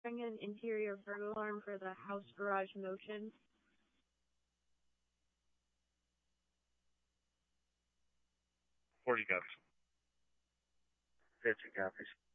ordering an interior burglar alarm for the house garage motion. 40 copies. 50 copies.